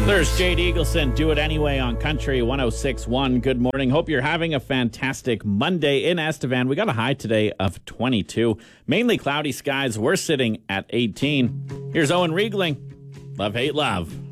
There's Jade Eagleson, Do It Anyway on Country 106.1. Good morning. Hope you're having a fantastic Monday in Estevan. We got a high today of 22. Mainly cloudy skies. We're sitting at 18. Here's Owen Riegling. Love, hate, love.